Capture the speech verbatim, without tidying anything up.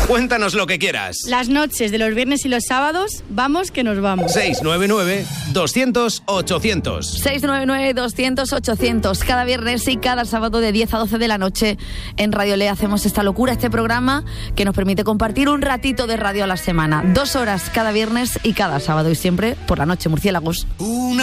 Cuéntanos lo que quieras. Las noches de los viernes y los sábados, vamos que nos vamos. seis nueve nueve, doscientos, ochocientos. seis nueve nueve, doscientos, ochocientos. Cada viernes y cada sábado de diez a doce de la noche en Radio Le hacemos esta locura, este programa que nos permite compartir un ratito de radio a la semana. Dos horas cada viernes y cada sábado y siempre por la noche, murciélagos. Una